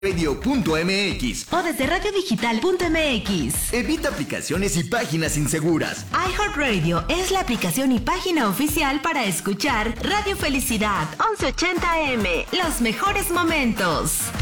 Radio.mx o desde radiodigital.mx. Evita aplicaciones y páginas inseguras. iHeartRadio es la aplicación y página oficial para escuchar Radio Felicidad 1180 AM. Los mejores momentos.